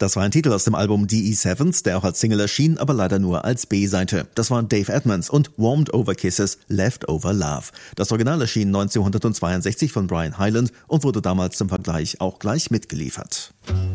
Das war ein Titel aus dem Album The E7s, der auch als Single erschien, aber leider nur als B-Seite. Das waren Dave Edmunds und Warmed Over Kisses, Leftover Love. Das Original erschien 1962 von Brian Hyland und wurde damals zum Vergleich auch gleich mitgeliefert.